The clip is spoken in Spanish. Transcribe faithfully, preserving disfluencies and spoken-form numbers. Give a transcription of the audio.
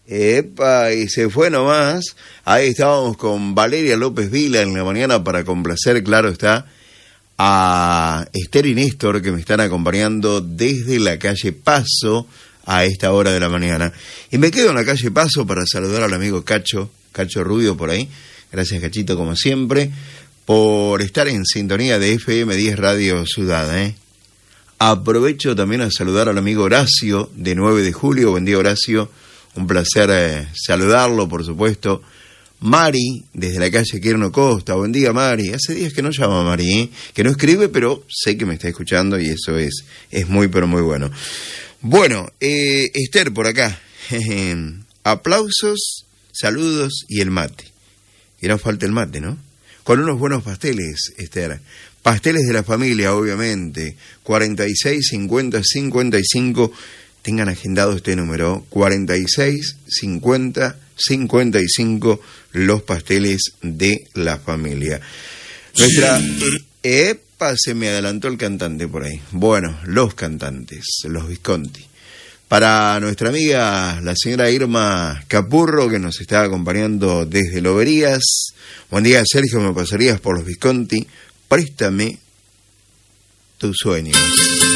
Epa, y se fue nomás. Ahí estábamos con Valeria López Vila en la mañana para complacer, claro está, a Esther y Néstor, que me están acompañando desde la calle Paso a esta hora de la mañana. Y me quedo en la calle Paso para saludar al amigo Cacho, Cacho Rubio por ahí. Gracias, Cachito, como siempre, por estar en sintonía de F M diez Radio Ciudad, ¿eh? Aprovecho también a saludar al amigo Horacio de nueve de julio. Buen día, Horacio. Un placer eh, saludarlo, por supuesto. Mari, desde la calle Quierno Costa. Buen día, Mari. Hace días que no llama Mari, ¿eh? Que no escribe, pero sé que me está escuchando y eso es, es muy, pero muy bueno. Bueno, eh, Esther por acá. Aplausos, saludos y el mate. Que no falta el mate, ¿no? Con unos buenos pasteles, Esther. Pasteles de la familia, obviamente. cuarenta y seis, cincuenta, cincuenta y cinco. Tengan agendado este número, cuarenta y seis, cincuenta, cincuenta y cinco, los pasteles de la familia. Nuestra... Epa, se me adelantó el cantante por ahí. Bueno, los cantantes, los Visconti. Para nuestra amiga, la señora Irma Capurro, que nos está acompañando desde Loberías. Buen día, Sergio, me pasarías por los Visconti. Préstame tus sueños.